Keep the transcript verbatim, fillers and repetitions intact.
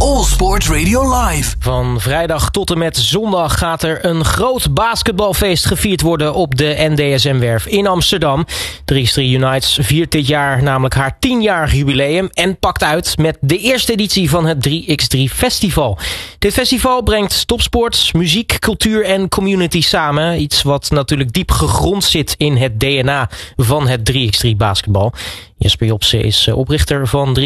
All Sports Radio Live. Van vrijdag tot en met zondag gaat er een groot basketbalfeest gevierd worden op de N D S M-werf in Amsterdam. drie x drie Unites viert dit jaar namelijk haar tienjarig jubileum en pakt uit met de eerste editie van het drie x drie Festival. Dit festival brengt topsport, muziek, cultuur en community samen. Iets wat natuurlijk diep gegrond zit in het D N A van het drie x drie basketbal. Jesper Jopse is oprichter van